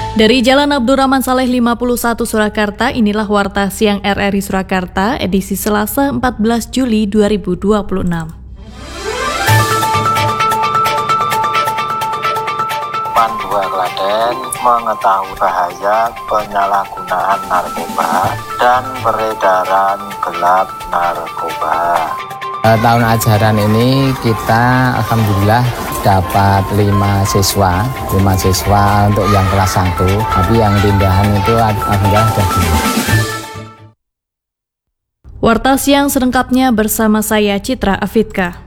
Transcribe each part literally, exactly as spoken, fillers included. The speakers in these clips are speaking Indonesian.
Dari Jalan Abdurrahman Saleh lima puluh satu Surakarta, inilah Warta Siang R R I Surakarta, edisi Selasa empat belas Juli dua ribu dua puluh enam. Pandua Klaten mengetahui bahaya penyalahgunaan narkoba dan peredaran gelap narkoba. Uh, tahun ajaran ini kita alhamdulillah dapat lima siswa, lima siswa untuk yang kelas satu, tapi yang tindakan itu alhamdulillah ada dua. Warta Siang selengkapnya bersama saya Citra Afidka.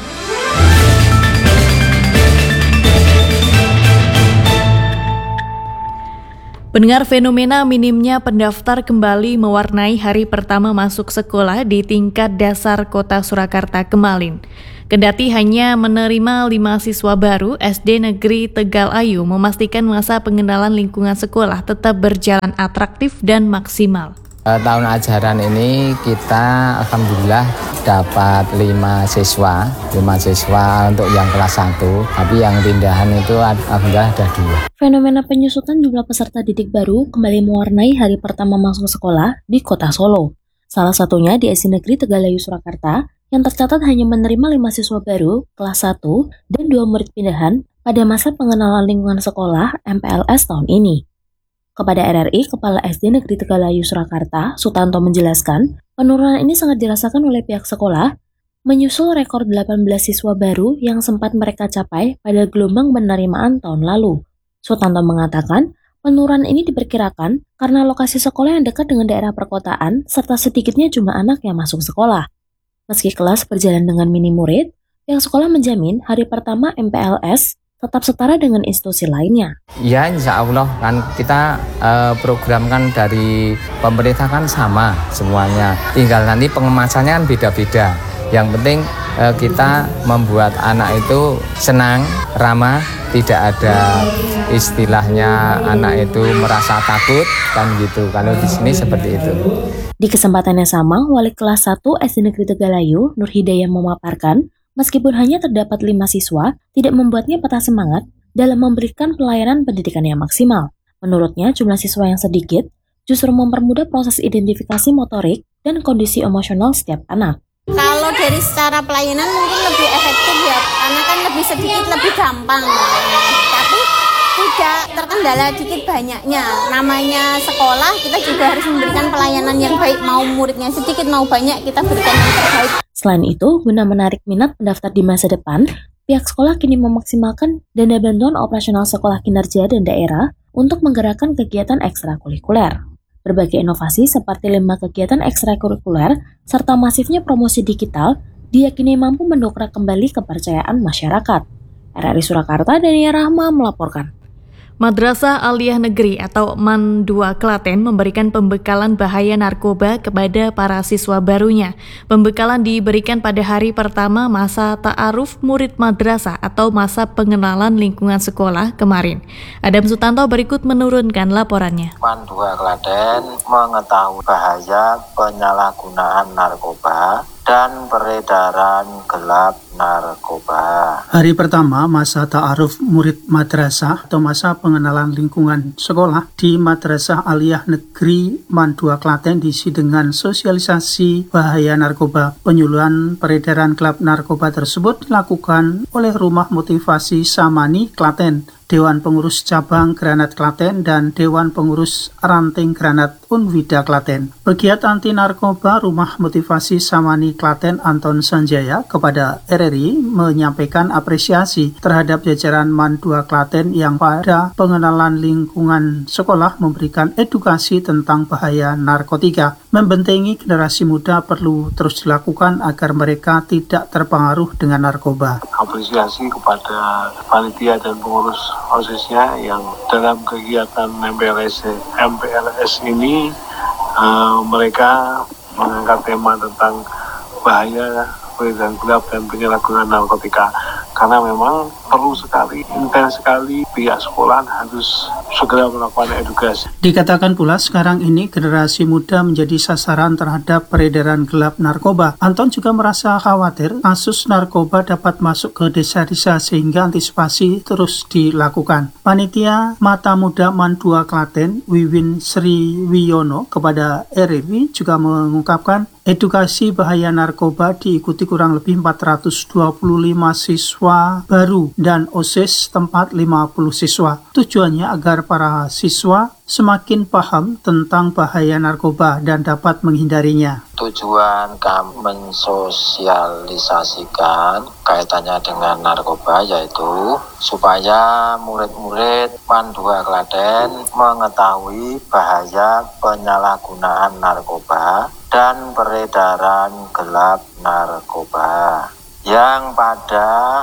Pendengar, fenomena minimnya pendaftar kembali mewarnai hari pertama masuk sekolah di tingkat dasar Kota Surakarta kemarin. Kendati hanya menerima lima siswa baru, S D Negeri Tegal Ayu memastikan masa pengenalan lingkungan sekolah tetap berjalan atraktif dan maksimal. Uh, tahun ajaran ini kita alhamdulillah dapat lima siswa, lima siswa untuk yang kelas satu, tapi yang tindakan itu alhamdulillah ada dua. Fenomena penyusutan jumlah peserta didik baru kembali mewarnai hari pertama masuk sekolah di Kota Solo. Salah satunya di S D Negeri Tegal Ayu Surakarta yang tercatat hanya menerima lima siswa baru kelas satu dan dua murid pindahan pada masa pengenalan lingkungan sekolah M P L S tahun ini. Kepada R R I, Kepala S D Negeri Tegal Ayu Surakarta, Sutanto menjelaskan, penurunan ini sangat dirasakan oleh pihak sekolah, menyusul rekor delapan belas siswa baru yang sempat mereka capai pada gelombang penerimaan tahun lalu. Sutanto mengatakan, penurunan ini diperkirakan karena lokasi sekolah yang dekat dengan daerah perkotaan serta sedikitnya jumlah anak yang masuk sekolah. Meski kelas berjalan dengan minim murid, pihak sekolah menjamin hari pertama M P L S tetap setara dengan institusi lainnya. Ya, insya Allah kan kita uh, programkan dari pemerintah kan sama semuanya. Tinggal nanti pengemasannya kan beda-beda. Yang penting uh, kita membuat anak itu senang, ramah, tidak ada istilahnya anak itu merasa takut kan gitu. Kalau di sini seperti itu. Di kesempatan yang sama, Wali kelas satu S D Negeri Tegal Ayu, Nur Hidayah memaparkan, meskipun hanya terdapat lima siswa, tidak membuatnya patah semangat dalam memberikan pelayanan pendidikan yang maksimal. Menurutnya, jumlah siswa yang sedikit justru mempermudah proses identifikasi motorik dan kondisi emosional setiap anak. Kalau dari secara pelayanan mungkin lebih efektif ya, karena kan lebih sedikit lebih gampang. Tapi tidak terkendala dikit banyaknya. Namanya sekolah, kita juga harus memberikan pelayanan yang baik, mau muridnya sedikit mau banyak kita berikan yang terbaik. Selain itu, guna menarik minat pendaftar di masa depan, pihak sekolah kini memaksimalkan dana bantuan operasional sekolah kinerja dan daerah untuk menggerakkan kegiatan ekstrakurikuler. Berbagai inovasi seperti lima kegiatan ekstrakurikuler serta masifnya promosi digital diyakini mampu mendongkrak kembali kepercayaan masyarakat. R R I Surakarta, Dania Rahma melaporkan. Madrasah Aliyah Negeri atau M A N dua Klaten memberikan pembekalan bahaya narkoba kepada para siswa barunya. Pembekalan diberikan pada hari pertama masa ta'aruf murid madrasah atau masa pengenalan lingkungan sekolah kemarin. Adam Sutanto berikut menurunkan laporannya. M A N dua Klaten mengetahui bahaya penyalahgunaan narkoba dan peredaran gelap narkoba. Hari pertama masa ta'aruf murid madrasah atau masa pengenalan lingkungan sekolah di Madrasah Aliyah Negeri M A N dua Klaten diisi dengan sosialisasi bahaya narkoba. Penyuluhan peredaran gelap narkoba tersebut dilakukan oleh Rumah Motivasi Samani Klaten, Dewan Pengurus Cabang Granat Klaten, dan Dewan Pengurus Ranting Granat Unwida Klaten. Pegiat anti narkoba Rumah Motivasi Samani Klaten Anton Sanjaya kepada R R I menyampaikan apresiasi terhadap jajaran M A N dua Klaten yang pada pengenalan lingkungan sekolah memberikan edukasi tentang bahaya narkotika. Membentengi generasi muda perlu terus dilakukan agar mereka tidak terpengaruh dengan narkoba. Apresiasi kepada panitia dan pengurus OSIS-nya yang dalam kegiatan M P L S M P L S ini uh, mereka mengangkat tema tentang bahaya peredaran gelap dan penyalahgunaan narkotika, karena memang perlu sekali, intens sekali pihak sekolah harus segera melakukan edukasi. Dikatakan pula sekarang ini generasi muda menjadi sasaran terhadap peredaran gelap narkoba. Anton juga merasa khawatir kasus narkoba dapat masuk ke desa-desa sehingga antisipasi terus dilakukan. Panitia Mata Muda MAN dua Klaten, Wiwin Sri Wiyono, kepada R R W juga mengungkapkan edukasi bahaya narkoba diikuti kurang lebih empat ratus dua puluh lima siswa baru dan OSIS tempat lima puluh siswa. Tujuannya agar para siswa semakin paham tentang bahaya narkoba dan dapat menghindarinya. Tujuan kami mensosialisasikan kaitannya dengan narkoba yaitu supaya murid-murid MAN dua Klaten mengetahui bahaya penyalahgunaan narkoba dan peredaran gelap narkoba yang pada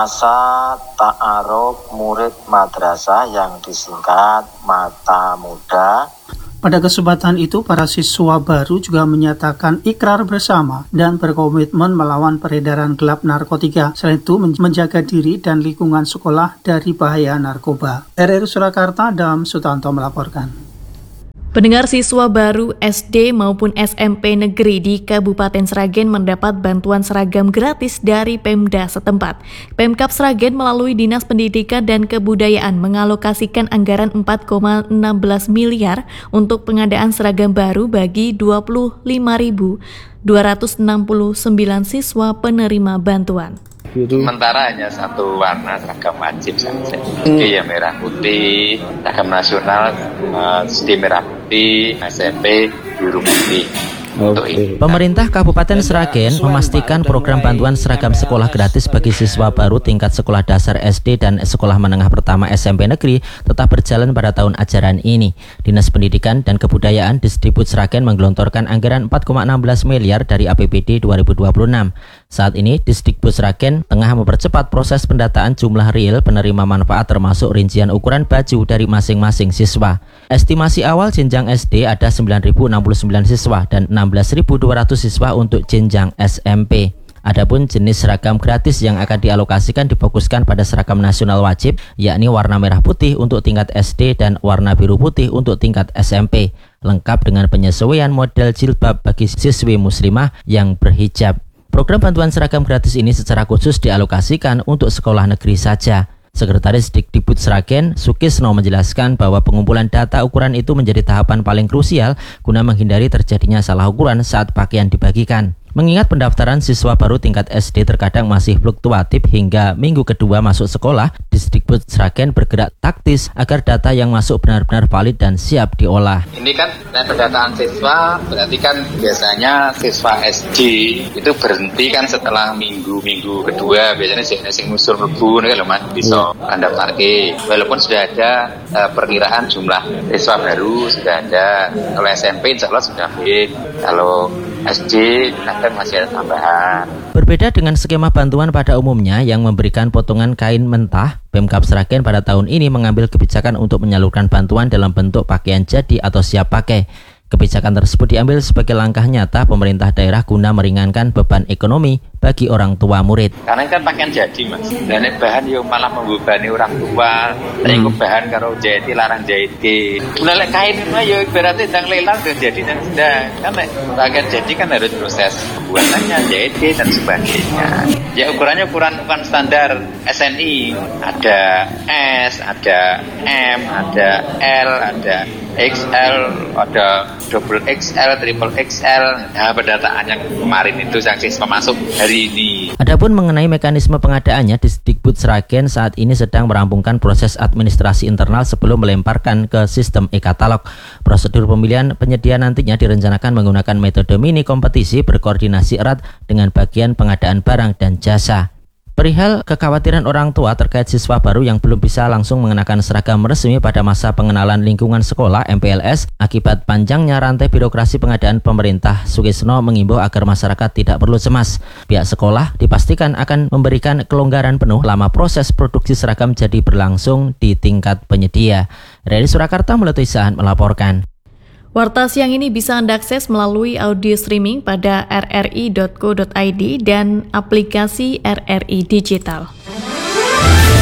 masa ta'aruf murid madrasah yang disingkat Mata Muda. Pada kesempatan itu, para siswa baru juga menyatakan ikrar bersama dan berkomitmen melawan peredaran gelap narkotika. Selain itu, menjaga diri dan lingkungan sekolah dari bahaya narkoba. R R W Surakarta, Adam Sutanto melaporkan. Pendengar, siswa baru S D maupun S M P negeri di Kabupaten Sragen mendapat bantuan seragam gratis dari Pemda setempat. Pemkab Sragen melalui Dinas Pendidikan dan Kebudayaan mengalokasikan anggaran empat koma satu enam miliar untuk pengadaan seragam baru bagi dua puluh lima ribu dua ratus enam puluh sembilan siswa penerima bantuan. Sementara hanya satu warna seragam wajib saja. Oke, ya merah putih, seragam nasional uh, S D merah putih, S M P biru putih. Okay. Pemerintah Kabupaten Sragen memastikan program bantuan seragam sekolah gratis bagi siswa baru tingkat sekolah dasar S D dan sekolah menengah pertama S M P negeri tetap berjalan pada tahun ajaran ini. Dinas Pendidikan dan Kebudayaan Disdikbud Sragen menggelontorkan anggaran empat koma satu enam miliar dari A P B D dua ribu dua puluh enam. Saat ini Disdikbud Sragen tengah mempercepat proses pendataan jumlah real penerima manfaat termasuk rincian ukuran baju dari masing-masing siswa. Estimasi awal jenjang S D ada sembilan ribu enam puluh sembilan siswa dan enam belas ribu dua ratus siswa untuk jenjang S M P. Adapun jenis seragam gratis yang akan dialokasikan difokuskan pada seragam nasional wajib, yakni warna merah putih untuk tingkat S D dan warna biru putih untuk tingkat S M P, lengkap dengan penyesuaian model jilbab bagi siswi muslimah yang berhijab. Program bantuan seragam gratis ini secara khusus dialokasikan untuk sekolah negeri saja. Sekretaris Dikdikbud Sragen, Sukisno, menjelaskan bahwa pengumpulan data ukuran itu menjadi tahapan paling krusial guna menghindari terjadinya salah ukuran saat pakaian dibagikan. Mengingat pendaftaran siswa baru tingkat S D terkadang masih fluktuatif hingga minggu kedua masuk sekolah, Disdikbud Sragen bergerak taktis agar data yang masuk benar-benar valid dan siap diolah. Ini kan pendataan siswa, berarti kan biasanya siswa S D itu berhenti kan setelah minggu-minggu kedua, biasanya sing musul rebu nih kalau mas bisa pendaftar ke. Walaupun sudah ada uh, perkiraan jumlah siswa baru sudah ada, kalau S M P insya Allah sudah fit, kalau S D akan masih ada tambahan. Berbeda dengan skema bantuan pada umumnya yang memberikan potongan kain mentah, Pemkab Sragen pada tahun ini mengambil kebijakan untuk menyalurkan bantuan dalam bentuk pakaian jadi atau siap pakai. Kebijakan tersebut diambil sebagai langkah nyata pemerintah daerah guna meringankan beban ekonomi bagi orang tua murid. Karena kan pakaian jadi mas, dan bahan yang malah membebani orang tua. Saya hmm. bahan karo jahit larang jahit. Mulai kain itu ya berarti sedang lelang dan jadi dan sedang. Kan pakaian jadi kan harus proses pembuatannya, jahit dan sebagainya. Ya ukurannya ukuran ukuran standar S N I, ada S, ada M, ada L, ada X L, ada double X L, triple X L. Nah, pendataan yang kemarin itu yang siswa masuk hari ini. Adapun mengenai mekanisme pengadaannya, Disdikbud Sragen saat ini sedang merampungkan proses administrasi internal sebelum melemparkan ke sistem e-katalog. Prosedur pemilihan penyedia nantinya direncanakan menggunakan metode mini kompetisi berkoordinasi erat dengan bagian pengadaan barang dan jasa. Perihal kekhawatiran orang tua terkait siswa baru yang belum bisa langsung mengenakan seragam resmi pada masa pengenalan lingkungan sekolah M P L S akibat panjangnya rantai birokrasi pengadaan pemerintah, Sukisno mengimbau agar masyarakat tidak perlu cemas. Pihak sekolah dipastikan akan memberikan kelonggaran penuh lama proses produksi seragam jadi berlangsung di tingkat penyedia. Dari Surakarta, Melati Sahan melaporkan. Warta siang ini bisa Anda akses melalui audio streaming pada r r i dot co dot i d dan aplikasi R R I Digital.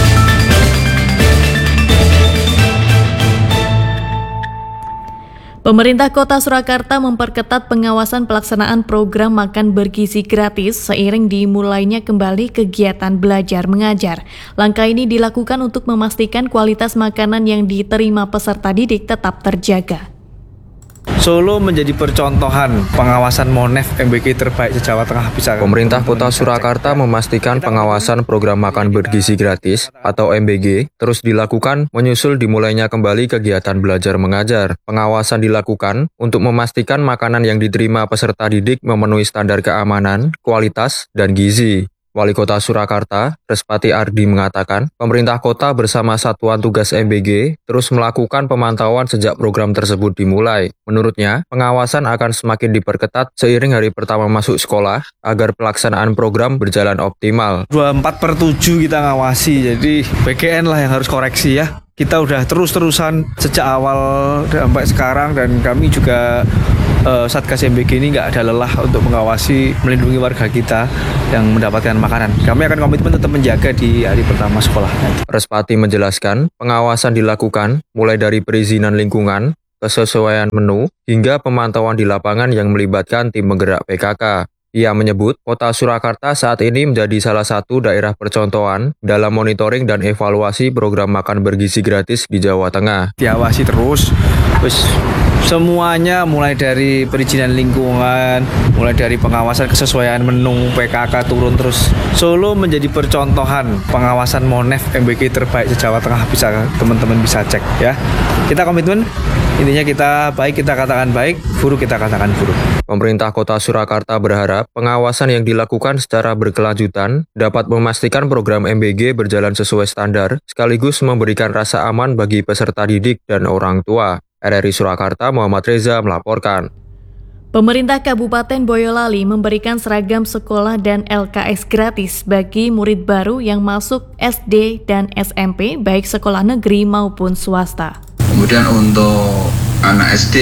Pemerintah Kota Surakarta memperketat pengawasan pelaksanaan program makan bergizi gratis seiring dimulainya kembali kegiatan belajar mengajar. Langkah ini dilakukan untuk memastikan kualitas makanan yang diterima peserta didik tetap terjaga. Solo menjadi percontohan pengawasan Monef M B G terbaik se-Jawa Tengah bisa. Pemerintah Kota Surakarta memastikan pengawasan program makan bergizi gratis atau M B G terus dilakukan menyusul dimulainya kembali kegiatan belajar mengajar. Pengawasan dilakukan untuk memastikan makanan yang diterima peserta didik memenuhi standar keamanan, kualitas, dan gizi. Wali Kota Surakarta, Respati Ardi mengatakan, pemerintah kota bersama Satuan Tugas M B G terus melakukan pemantauan sejak program tersebut dimulai. Menurutnya, pengawasan akan semakin diperketat seiring hari pertama masuk sekolah agar pelaksanaan program berjalan optimal. dua puluh empat per tujuh kita ngawasi, jadi B G N lah yang harus koreksi ya. Kita udah terus-terusan sejak awal sampai sekarang dan kami juga uh, Satgas M B G ini nggak ada lelah untuk mengawasi, melindungi warga kita yang mendapatkan makanan. Kami akan komitmen tetap menjaga di hari pertama sekolah. Respati menjelaskan, pengawasan dilakukan mulai dari perizinan lingkungan, kesesuaian menu, hingga pemantauan di lapangan yang melibatkan tim penggerak P K K. Ia menyebut, Kota Surakarta saat ini menjadi salah satu daerah percontohan dalam monitoring dan evaluasi program makan bergizi gratis di Jawa Tengah. Diawasi terus, terus semuanya mulai dari perizinan lingkungan, mulai dari pengawasan kesesuaian menu, P K K turun terus. Solo menjadi percontohan pengawasan Monef M B G terbaik se-Jawa Tengah, bisa teman-teman bisa cek ya. Kita komitmen, intinya kita baik kita katakan baik, buruk kita katakan buruk. Pemerintah Kota Surakarta berharap pengawasan yang dilakukan secara berkelanjutan dapat memastikan program M B G berjalan sesuai standar, sekaligus memberikan rasa aman bagi peserta didik dan orang tua. R R I Surakarta, Muhammad Reza melaporkan. Pemerintah Kabupaten Boyolali memberikan seragam sekolah dan L K S gratis bagi murid baru yang masuk S D dan S M P, baik sekolah negeri maupun swasta. Kemudian untuk anak S D,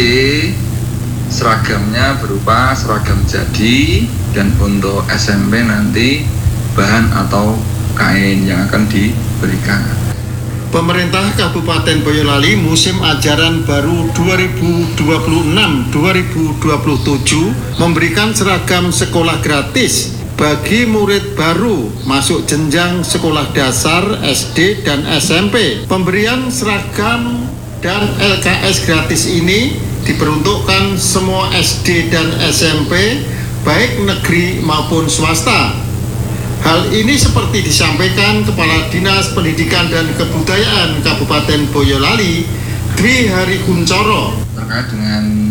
seragamnya berupa seragam jadi, dan untuk S M P nanti bahan atau kain yang akan diberikan. Pemerintah Kabupaten Boyolali musim ajaran baru dua ribu dua puluh enam dua ribu dua puluh tujuh memberikan seragam sekolah gratis bagi murid baru masuk jenjang sekolah dasar S D dan S M P. Pemberian seragam dan L K S gratis ini diperuntukkan semua S D dan S M P baik negeri maupun swasta. Hal ini seperti disampaikan Kepala Dinas Pendidikan dan Kebudayaan Kabupaten Boyolali, Dwi Hari Kuncoro. Terkait dengan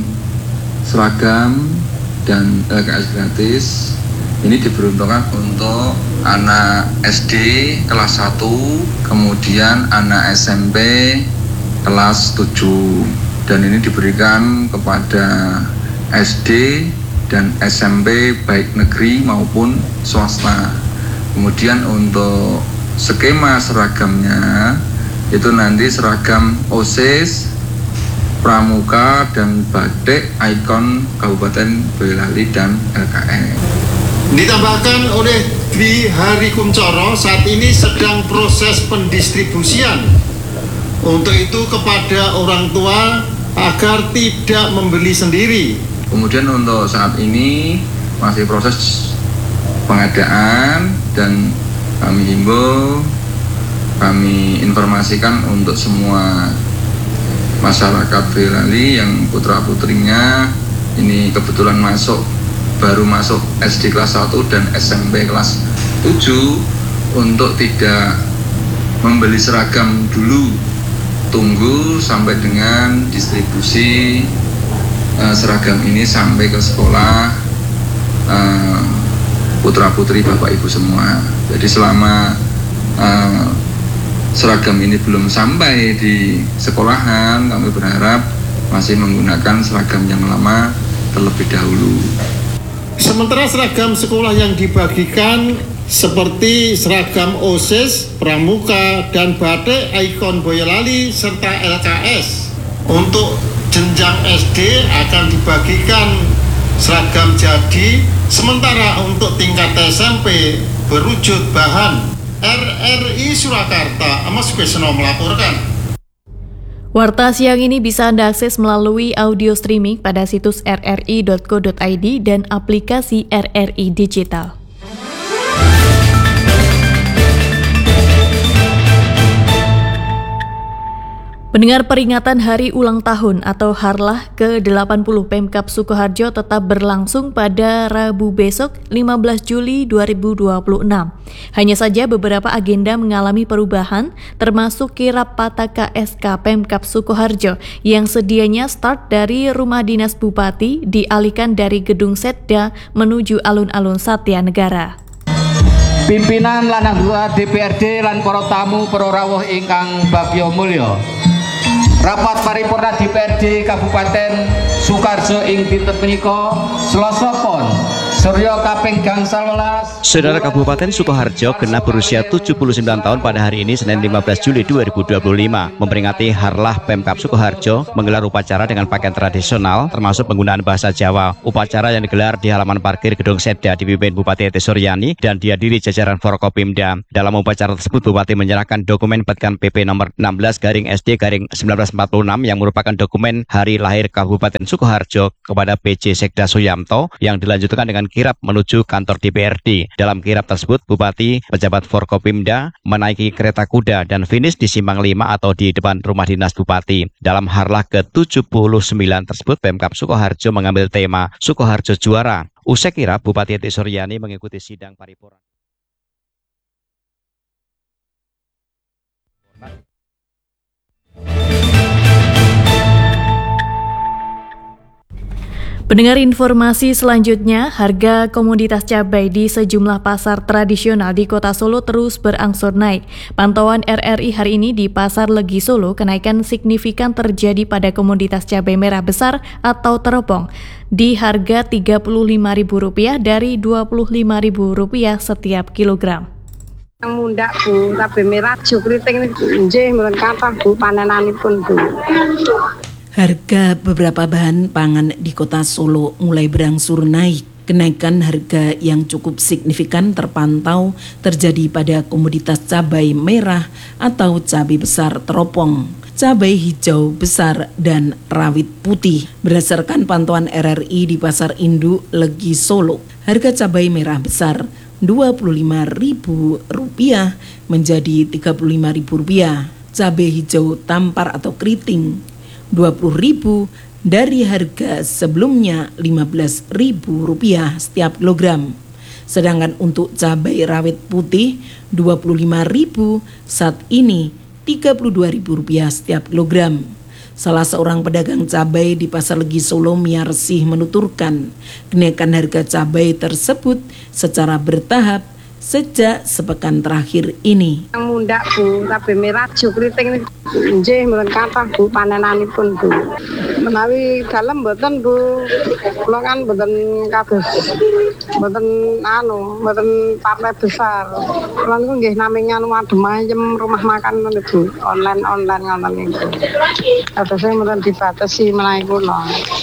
seragam dan L K S gratis, ini diperuntukkan untuk anak S D kelas satu, kemudian anak S M P kelas tujuh, dan ini diberikan kepada S D dan S M P baik negeri maupun swasta. Kemudian untuk skema seragamnya itu nanti seragam OSIS, Pramuka, dan batik ikon Kabupaten Boyolali dan L K S. Ditambahkan oleh Dwi Hari Kuncoro, saat ini sedang proses pendistribusian. Untuk itu kepada orang tua agar tidak membeli sendiri. Kemudian untuk saat ini masih proses pengadaan, dan kami himbau, kami informasikan untuk semua masyarakat Boyolali yang putra-putrinya ini kebetulan masuk, baru masuk S D kelas satu dan S M P kelas tujuh, untuk tidak membeli seragam dulu, tunggu sampai dengan distribusi uh, seragam ini sampai ke sekolah uh, putra-putri Bapak Ibu semua. Jadi selama uh, seragam ini belum sampai di sekolahan, kami berharap masih menggunakan seragam yang lama terlebih dahulu. Sementara seragam sekolah yang dibagikan seperti seragam OSIS, Pramuka, dan batik ikon Boyolali serta L K S. Untuk jenjang S D akan dibagikan seragam jadi, sementara untuk tingkat S M P berwujud bahan. R R I Surakarta, Amas Beseno melaporkan. Warta siang ini bisa Anda akses melalui audio streaming pada situs r r i dot co dot i d dan aplikasi R R I Digital. Pendengar, peringatan Hari Ulang Tahun atau Harlah ke delapan puluh Pemkab Sukoharjo tetap berlangsung pada Rabu besok lima belas Juli dua ribu dua puluh enam. Hanya saja beberapa agenda mengalami perubahan, termasuk kirap Pataka S K Pemkab Sukoharjo yang sedianya start dari Rumah Dinas Bupati dialihkan dari Gedung Setda menuju alun-alun Satya Negara. Pimpinan lan anggota D P R D lan para tamu para rawuh ingkang bagya mulya. Rapat paripurna D P R D Kabupaten Sukoharjo ing dinten menika Selasa Pon Surya kaping gangsal welas. Saudara, Kabupaten Sukoharjo genap berusia tujuh puluh sembilan tahun pada hari ini Senin lima belas Juli dua ribu dua puluh lima. Memperingati Harlah Pemkab Sukoharjo menggelar upacara dengan pakaian tradisional termasuk penggunaan bahasa Jawa. Upacara yang digelar di halaman parkir Gedung Setda dipimpin Bupati Ete Suryani dan dihadiri jajaran Forkopimda. Dalam upacara tersebut Bupati menyerahkan dokumen petikan P P nomor enam belas garing S D garing seribu sembilan ratus empat puluh enam yang merupakan dokumen hari lahir Kabupaten Sukoharjo kepada P J Sekda Suyamto yang dilanjutkan dengan kirap menuju kantor D P R D. Dalam kirap tersebut, Bupati, pejabat Forkopimda menaiki kereta kuda dan finish di Simpang lima atau di depan rumah dinas Bupati. Dalam Harlah ke tujuh puluh sembilan tersebut, Pemkab Sukoharjo mengambil tema Sukoharjo Juara. Usai kirap, Bupati Ete Suryani mengikuti sidang paripurna. Pendengar, informasi selanjutnya, harga komoditas cabai di sejumlah pasar tradisional di Kota Solo terus berangsur naik. Pantauan R R I hari ini di Pasar Legi Solo, kenaikan signifikan terjadi pada komoditas cabai merah besar atau teropong di harga tiga puluh lima ribu rupiah dari dua puluh lima ribu rupiah setiap kilogram. Yang muda Bu, cabai merah jukriting nggih mboten kathah Bu panenanipun Bu. Harga beberapa bahan pangan di Kota Solo mulai berangsur naik. Kenaikan harga yang cukup signifikan terpantau terjadi pada komoditas cabai merah atau cabai besar teropong, cabai hijau besar, dan rawit putih. Berdasarkan pantauan R R I di Pasar Induk Legi Solo, harga cabai merah besar dua puluh lima ribu rupiah menjadi tiga puluh lima ribu rupiah. Cabai hijau tampar atau keriting dua puluh ribu dari harga sebelumnya lima belas ribu rupiah setiap kilogram. Sedangkan untuk cabai rawit putih dua puluh lima ribu saat ini tiga puluh dua ribu rupiah setiap kilogram. Salah seorang pedagang cabai di Pasar Legi Solo, Miarsih, menuturkan kenaikan harga cabai tersebut secara bertahap sejak sepekan terakhir ini. Yang muda Bu, cabai merah jukriting nggih mboten kathah Bu panenanipun Bu. Menawi dalem mboten Bu, kula kan mboten kabeh mboten anu, mboten partai besar. Kula niku nggih nami anu adem ayem rumah makan ngono Bu, online-online ngoten niku. Terus mboten dibatasi menawi kula.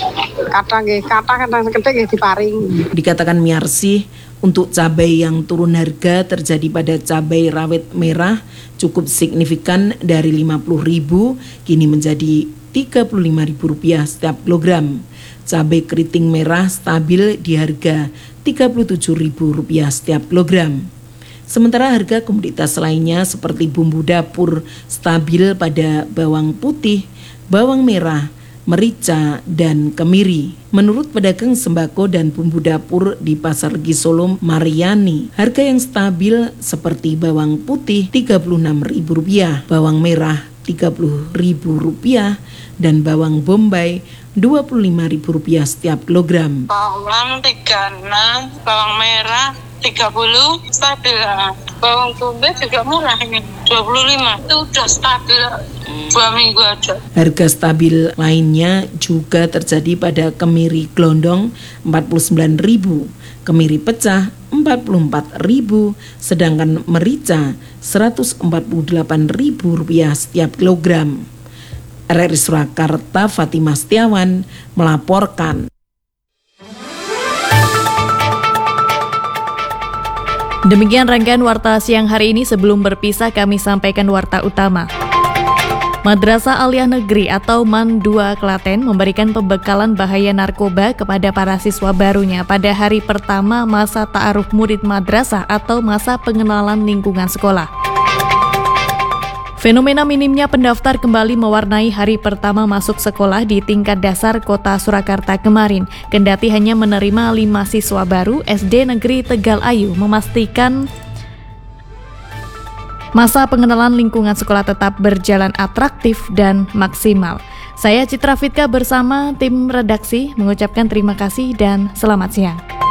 Kathah nggih, kathah kadang sekedhik nggih diparingi. Dikatakan Miarsih, untuk cabai yang turun harga terjadi pada cabai rawit merah cukup signifikan dari lima puluh ribu kini menjadi tiga puluh lima ribu rupiah setiap kilogram. Cabai keriting merah stabil di harga tiga puluh tujuh ribu rupiah setiap kilogram. Sementara harga komoditas lainnya seperti bumbu dapur stabil pada bawang putih, bawang merah, merica, dan kemiri. Menurut pedagang sembako dan bumbu dapur di Pasar Legi Solo, Mariani, harga yang stabil seperti bawang putih tiga puluh enam ribu rupiah, bawang merah tiga puluh ribu rupiah, dan bawang bombay dua puluh lima ribu rupiah setiap kilogram. Bawang tiga puluh enam, bawang merah tiga puluh, stabil. Bawang bombay juga murah ini, dua puluh lima, itu udah stabil dua minggu aja. Harga stabil lainnya juga terjadi pada kemiri glondong empat puluh sembilan ribu, kemiri pecah empat puluh empat ribu, sedangkan merica seratus empat puluh delapan ribu rupiah setiap kilogram. R R I Surakarta, Fatimah Setiawan melaporkan. Demikian rangkaian Warta Siang hari ini. Sebelum berpisah kami sampaikan warta utama. Madrasah Aliyah Negeri atau M A N dua Klaten memberikan pembekalan bahaya narkoba kepada para siswa barunya pada hari pertama masa ta'aruf murid madrasah atau masa pengenalan lingkungan sekolah. Fenomena minimnya pendaftar kembali mewarnai hari pertama masuk sekolah di tingkat dasar Kota Surakarta kemarin. Kendati hanya menerima lima siswa baru, S D Negeri Tegal Ayu memastikan masa pengenalan lingkungan sekolah tetap berjalan atraktif dan maksimal. Saya Citra Fitka bersama tim redaksi mengucapkan terima kasih dan selamat siang.